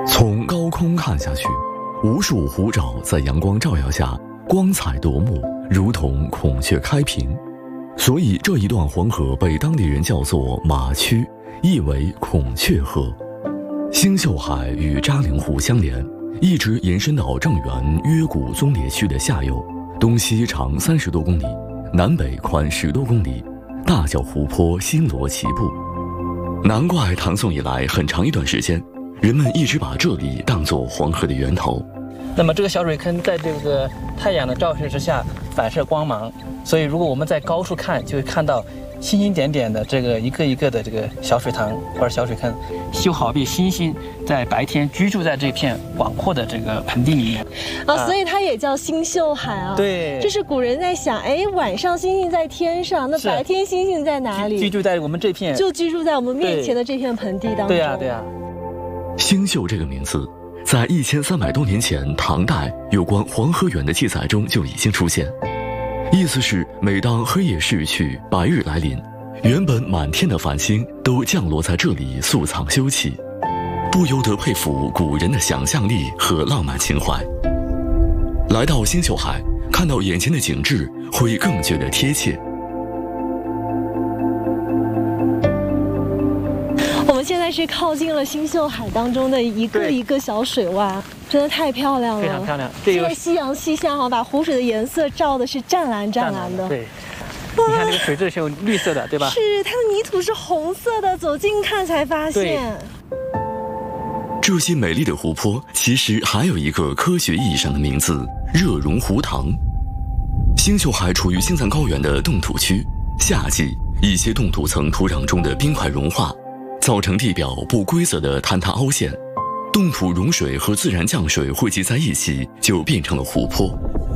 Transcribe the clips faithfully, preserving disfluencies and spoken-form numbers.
从高空看下去，无数湖沼在阳光照耀下光彩夺目，如同孔雀开屏。所以这一段黄河被当地人叫做马曲，意为孔雀河。星宿海与扎陵湖相连，一直延伸到正源约古宗烈区的下游，东西长三十多公里，南北宽十多公里，大小湖泊星罗棋布。难怪唐宋以来很长一段时间，人们一直把这里当作黄河的源头。 那么这个小水坑在这个太阳的照射之下反射光芒，所以如果我们在高处看，就会看到星星点点的这个一个一个的这个小水塘或者小水坑，就好比星星在白天居住在这片广阔的这个盆地里面啊，所以它也叫星宿海啊。 对， 这是古人在想，哎，晚上星星在天上，那白天星星在哪里？ 居住在我们这片， 就居住在我们面前的这片盆地当中。 对呀，对呀。 星宿这个名字，在一千三百多年前唐代有关黄河源的记载中就已经出现。意思是，每当黑夜逝去，白日来临，原本满天的繁星都降落在这里宿藏休憩，不由得佩服古人的想象力和浪漫情怀。来到星宿海，看到眼前的景致，会更觉得贴切。 我们现在是靠近了星宿海当中的一个一个小水洼，真的太漂亮了， 非常漂亮。这个夕阳西下哈，把湖水的颜色照的是湛蓝湛蓝的。 对，你看这个水质是有绿色的，对吧？ 是，它的泥土是红色的，走近看才发现。 这些美丽的湖泊其实还有一个科学意义上的名字——热溶湖塘。星宿海处于青藏高原的冻土区，夏季一些冻土层土壤中的冰块融化，造成地表不规则的坍塌凹陷，冻土融水和自然降水汇集在一起，就变成了湖泊。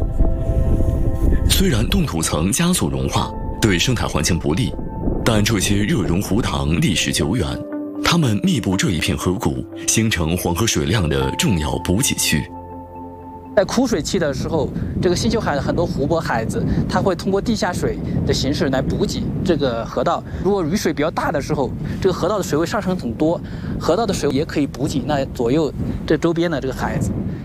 虽然冻土层加速融化，对生态环境不利，但这些热溶湖塘历史久远，它们密布这一片河谷，形成黄河水量的重要补给区。 在枯水期的时候，这个星宿海的很多湖泊海子，它会通过地下水的形式来补给这个河道。如果雨水比较大的时候，这个河道的水位上升很多，河道的水也可以补给那左右这周边的这个海子。